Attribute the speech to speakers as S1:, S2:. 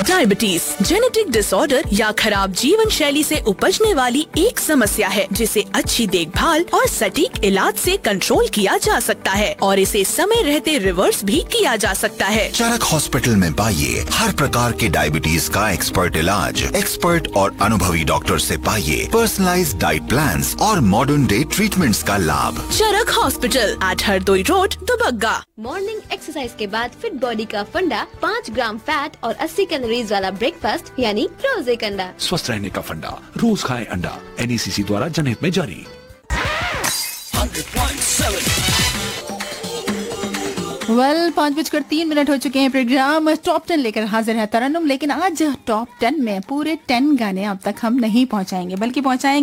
S1: Diabetes genetic disorder या खराब जीवन शैली से उपजने वाली एक समस्या है जिसे अच्छी देखभाल और सटीक इलाज से कंट्रोल किया जा सकता है और इसे समय रहते रिवर्स भी किया जा सकता है।
S2: चरक हॉस्पिटल में पाइए हर प्रकार के डायबिटीज का एक्सपर्ट इलाज, एक्सपर्ट और अनुभवी डॉक्टर से पाइए पर्सनलाइज्ड डाइट प्लान्स और मॉडर्न डे ट्रीटमेंट्स का लाभ।
S1: चरक hospital eight Hardoi road, Dubagga.
S3: Morning exercise के बाद फिट बॉडी का फंडा 5 ग्राम फैट और 80 कैलोरीज वाला ब्रेकफास्ट यानी रोज एक अंडा।
S4: स्वस्थ रहने का फंडा, रोज खाएं अंडा। NECC द्वारा जनहित में जारी।
S5: 5:03 हो चुके हैं। प्रोग्राम टॉप 10 लेकर हाजिर है तरन्नुम, लेकिन आज टॉप 10 में पूरे 10 गाने अब तक हम नहीं पहुंचाएंगे, बल्कि पहुंचाएंगे